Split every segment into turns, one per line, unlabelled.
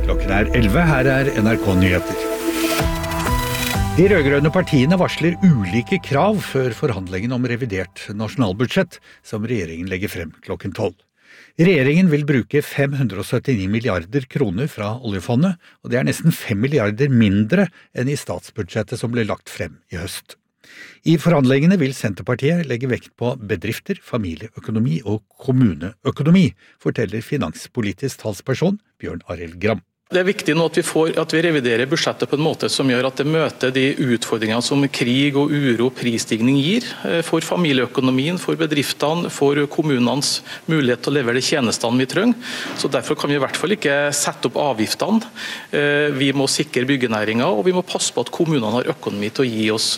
Klokken 11, her NRK Nyheter. De rødgrønne partiene varsler ulike krav før forhandlingen om revidert nasjonalbudsjett, som regjeringen legger frem klokken 12. Regjeringen vil bruke 579 milliarder kroner fra oljefondet, og det nesten 5 milliarder mindre enn i statsbudsjettet som ble lagt frem i høst. I forhandlingene vil Senterpartiet legge vekt på bedrifter, familieøkonomi og kommuneøkonomi, forteller finanspolitisk talsperson Bjørn Arild Gram.
Det viktig nå at vi reviderer budsjettet på en måte som gjør at det møter de utfordringene som krig og uro og prisstigning gir for familieøkonomien, for bedriftene, for kommunenes mulighet til å levere de tjenestene vi trenger. Så derfor kan vi i hvert fall ikke sette opp avgiftene. Vi må sikre byggenæringen, og vi må passe på at kommunene har økonomi til å gi oss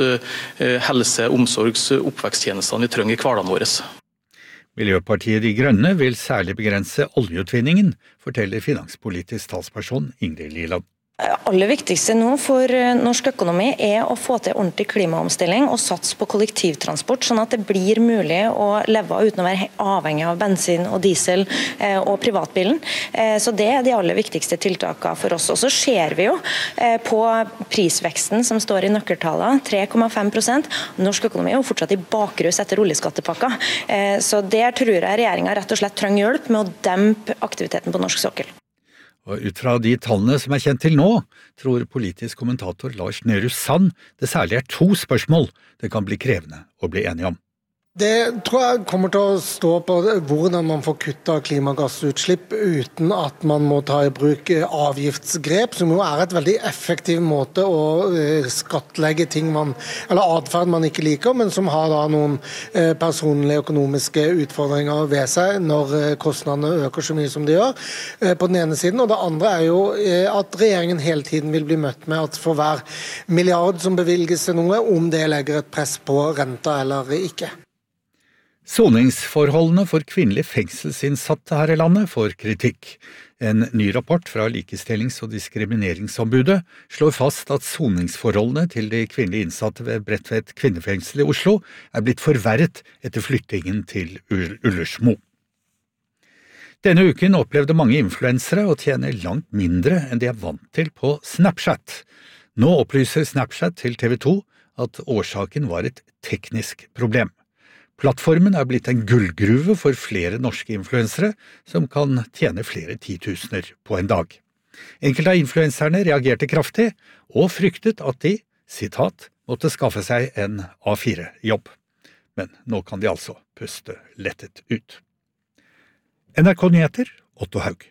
helse-, omsorgs- og oppveksttjenestene vi trenger i hverdagen vår.
Miljøpartiet De Grønne vil særlig begrense oljeutvinningen, forteller finanspolitisk talsperson Ingrid Liland.
Det aller viktigste nå for norsk økonomi å få til ordentlig klimaomstilling og satse på kollektivtransport, sånn at det blir mulig å leve uten å være avhengig av bensin og diesel og privatbilen. Så det de aller viktigste tiltakene for oss. Og så ser vi jo på prisveksten som står i nøkkeltallene, 3,5%. Norsk økonomi er jo fortsatt i bakrus etter oljeskattepakka. Så der tror jeg regjeringen rett og slett trenger hjelp med å dempe aktiviteten på norsk sokkel.
Og ut fra de tallene som kjent til nå, tror politisk kommentator Lars Nehru Sand det særlig 2 spørsmål det kan bli krevende å bli enige om.
Det tror jeg kommer til å stå på hvordan man får kuttet klimagassutslipp uten at man må ta i bruk avgiftsgrep, som jo et veldig effektiv måte å skattlegge eller atferd man ikke liker, men som har da noen personlige økonomiske utfordringer ved seg når kostnadene øker så mye som de gjør, på den ene siden. Og det andre jo at regjeringen hele tiden vil bli møtt med at for hver milliard som bevilges til noe, om det legger et press på renta eller ikke.
Soningsforholdene for kvinnelige fengselsinnsatte her i landet får kritikk. En ny rapport fra Likestillings- og diskrimineringsombudet slår fast at soningsforholdene til de kvinnelige innsatte ved Bredtvet kvinnefengsel i Oslo blitt forverret etter flyttingen til Ullersmo. Denne uken opplevde mange influensere å tjene langt mindre enn de vant til på Snapchat. Nå opplyser Snapchat til TV 2 at årsaken var et teknisk problem. Plattformen blitt en gullgruve for flere norske influensere som kan tjene flere titusener på en dag. Enkelte av influenserne reagerte kraftig og fryktet at de, sitat, måtte skaffe seg en A4-jobb. Men nå kan de altså puste lettet ut. NRK Nyheter, Otto Haug.